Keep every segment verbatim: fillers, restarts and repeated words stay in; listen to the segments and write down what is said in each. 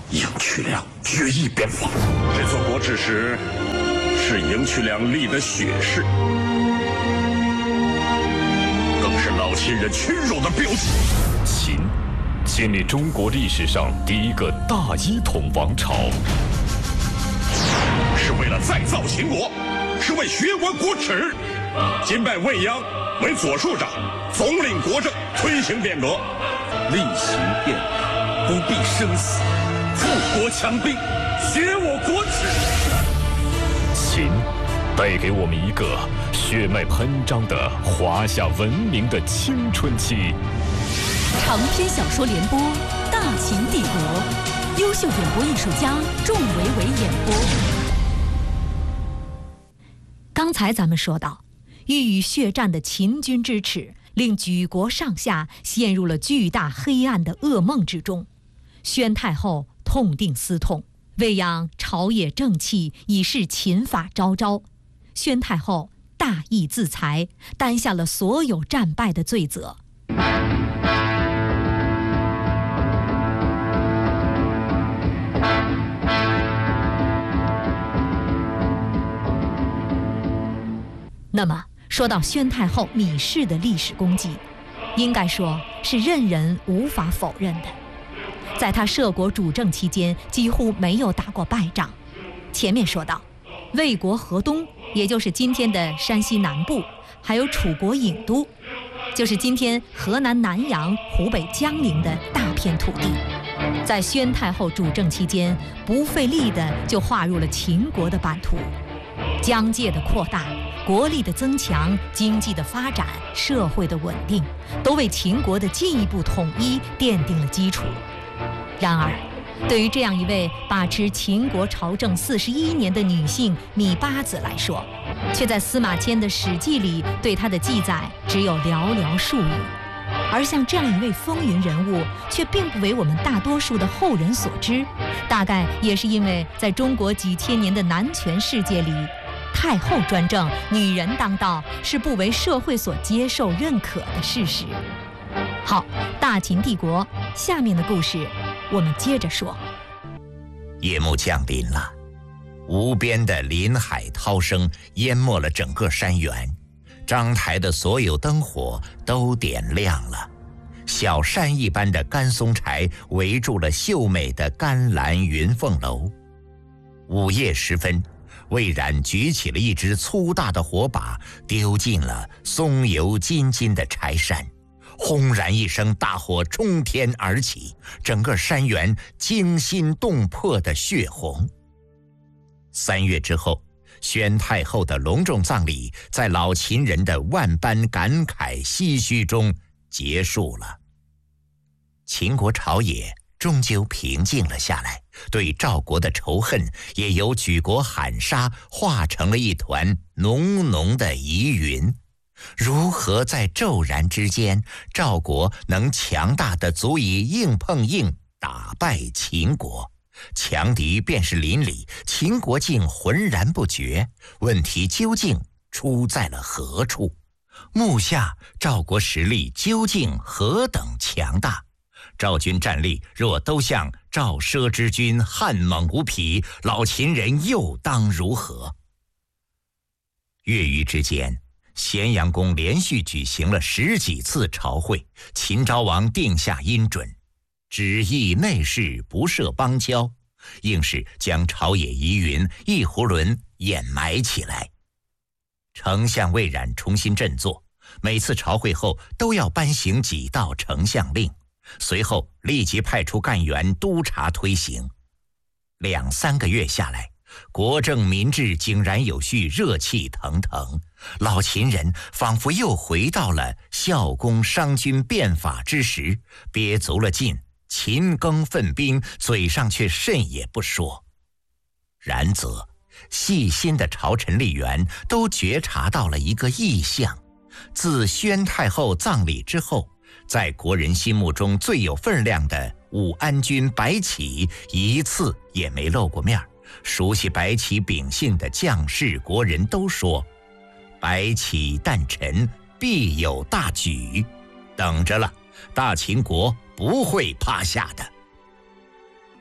赢渠梁决一边防。 这座国耻石是赢渠梁立的血誓，更是老秦人屈辱的标记。 秦建立中国历史上第一个大一统王朝， 是为了再造秦国，是为学完国耻。今拜未央为左庶长，总领国政，推行变革。 厉行变革，不必生死，富国强兵，学我国耻。 秦带给我们一个血脉喷张的华夏文明的青春期。 长篇小说联播《大秦帝国》，优秀演播艺术家仲维维演播。刚才咱们说到，欲与血战的秦军之耻，令举国上下陷入了巨大黑暗的噩梦之中。宣太后痛定思痛，为养朝野正气，以示秦法昭昭。宣太后大义自裁，担下了所有战败的罪责。那么说到宣太后芈氏的历史功绩，应该说是任人无法否认的。在她摄国主政期间，几乎没有打过败仗。前面说到，魏国河东，也就是今天的山西南部，还有楚国郢都，就是今天河南南阳、湖北江陵的大片土地，在宣太后主政期间，不费力的就划入了秦国的版图。疆界的扩大，国力的增强，经济的发展，社会的稳定，都为秦国的进一步统一奠定了基础。然而，对于这样一位把持秦国朝政四十一年的女性芈八子来说，却在司马迁的《史记》里对她的记载只有寥寥数语。而像这样一位风云人物，却并不为我们大多数的后人所知，大概也是因为在中国几千年的男权世界里，太后专政、女人当道是不为社会所接受认可的事实。好，大秦帝国下面的故事我们接着说。 夜幕降临了，无边的林海涛声淹没了整个山原，章台的所有灯火都点亮了，小山一般的干松柴围住了秀美的甘蓝云凤楼。午夜时分，魏冉举起了一只粗大的火把，丢进了松油津津的柴山，轰然一声，大火冲天而起，整个山原惊心动魄的血红。三月之后，宣太后的隆重葬礼在老秦人的万般感慨唏嘘中结束了。秦国朝野终究平静了下来，对赵国的仇恨也由举国喊杀化成了一团浓浓的疑云。如何在骤然之间，赵国能强大的足以硬碰硬打败秦国？强敌便是邻里，秦国竟浑然不觉，问题究竟出在了何处？目下赵国实力究竟何等强大？赵军战力若都像赵奢之军悍猛无匹，老秦人又当如何？月余之间，咸阳宫连续举行了十几次朝会，秦昭王定下音准，旨意内事不涉邦交，硬是将朝野疑云一囫囵掩埋起来。丞相魏冉重新振作，每次朝会后都要颁行几道丞相令，随后立即派出干员督察推行。两三个月下来，国政民治井然有序，热气腾腾，老秦人仿佛又回到了孝公商君变法之时，憋足了劲，勤耕奋兵，嘴上却甚也不说。然则细心的朝臣吏员都觉察到了一个异象：自宣太后葬礼之后，在国人心目中最有分量的武安君白起一次也没露过面。熟悉白起秉性的将士国人都说，白起诞辰必有大举，等着了，大秦国不会趴下的。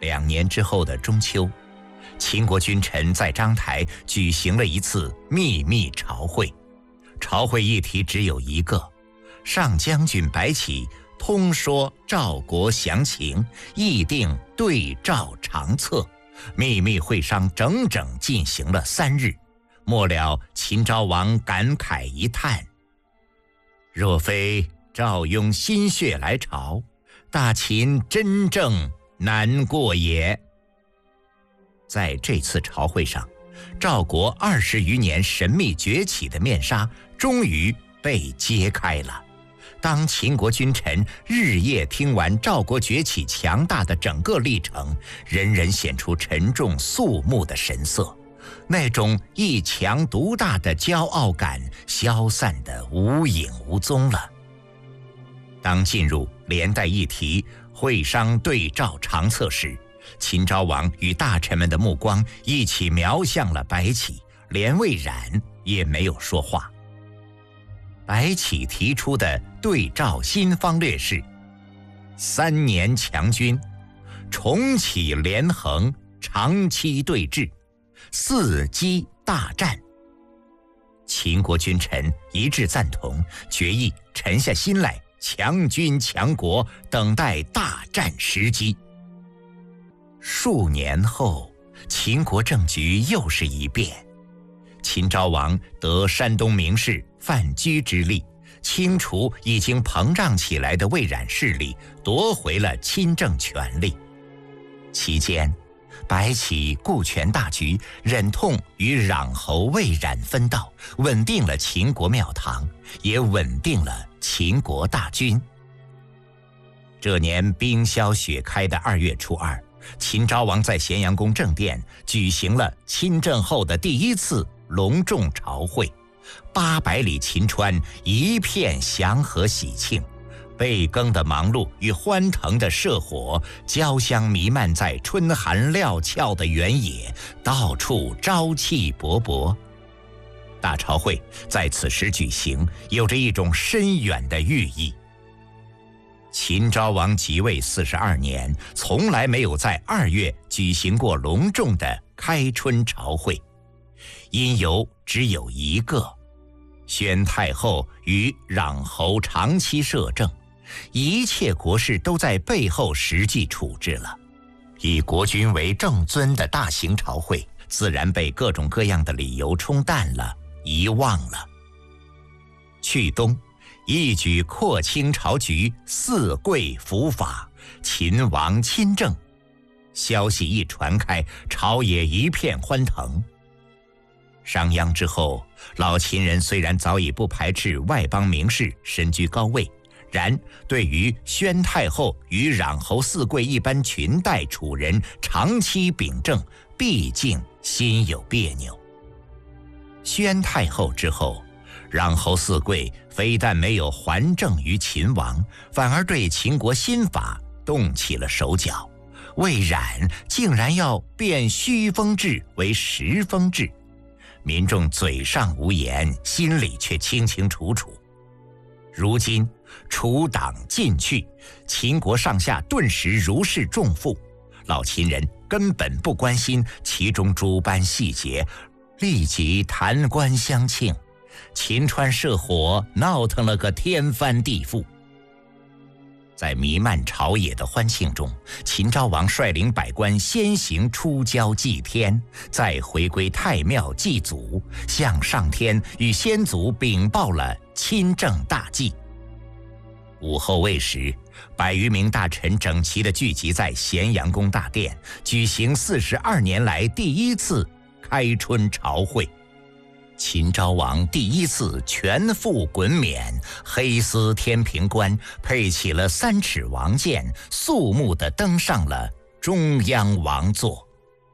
两年之后的中秋，秦国君臣在章台举行了一次秘密朝会。朝会议题只有一个：上将军白起通说赵国详情，议定对赵长策。秘密会商整整进行了三日，末了秦昭王感慨一叹：若非赵雍心血来潮，大秦真正难过也。在这次朝会上，赵国二十余年神秘崛起的面纱终于被揭开了。当秦国君臣日夜听完赵国崛起强大的整个历程，人人显出沉重肃穆的神色，那种一强独大的骄傲感消散得无影无踪了。当进入连带议题会商对赵长策时，秦昭王与大臣们的目光一起瞄向了白起，连魏冉也没有说话。白起提出的对赵新方略是：三年强军，重启连横，长期对峙，伺机大战。秦国君臣一致赞同，决议沉下心来，强军强国，等待大战时机。数年后，秦国政局又是一变。秦昭王得山东名士范雎之力，清除已经膨胀起来的魏冉势力，夺回了亲政权力。期间，白起顾全大局，忍痛与壤侯魏冉分道，稳定了秦国庙堂，也稳定了秦国大军。这年冰消雪开的二月初二，秦昭王在咸阳宫正殿举行了亲政后的第一次隆重朝会，八百里秦川一片祥和喜庆，备耕的忙碌与欢腾的社火，交相弥漫在春寒料峭的原野，到处朝气勃勃。大朝会在此时举行，有着一种深远的寓意。秦昭王即位四十二年，从来没有在二月举行过隆重的开春朝会，因由只有一个：宣太后与壤侯长期摄政，一切国事都在背后实际处置了。以国君为正尊的大型朝会，自然被各种各样的理由冲淡了，遗忘了。去冬，一举扩清朝局，四贵伏法，秦王亲政。消息一传开，朝野一片欢腾。商鞅之后，老秦人虽然早已不排斥外邦名士身居高位，然对于宣太后与壤侯四贵一般裙带楚人长期秉政，毕竟心有别扭。宣太后之后，壤侯四贵非但没有还政于秦王，反而对秦国新法动起了手脚。魏冉竟然要变虚封制为实封制，民众嘴上无言，心里却清清楚楚。如今楚党尽去，秦国上下顿时如释重负，老秦人根本不关心其中诸般细节，立即弹冠相庆，秦川社火闹腾了个天翻地覆。在弥漫朝野的欢庆中，秦昭王率领百官先行出郊祭天，再回归太庙祭祖，向上天与先祖禀报了亲政大计。午后未时，百余名大臣整齐地聚集在咸阳宫大殿，举行四十二年来第一次开春朝会。秦昭王第一次全副衮冕，黑丝天平冠，配起了三尺王剑，肃穆地登上了中央王座。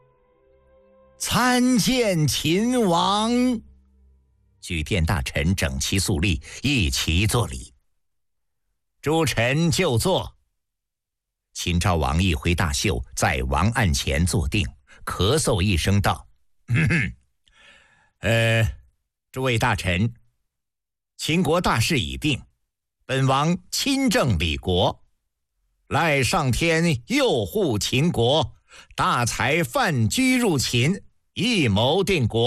参见秦王！举殿大臣整齐肃立，一齐作礼。诸臣就坐。秦昭王一挥大袖，在王案前坐定，咳嗽一声道：“哼哼，呃。”诸位大臣，秦国大事已定，本王亲政理国，赖上天佑护秦国， 大才范雎入秦，一谋定国。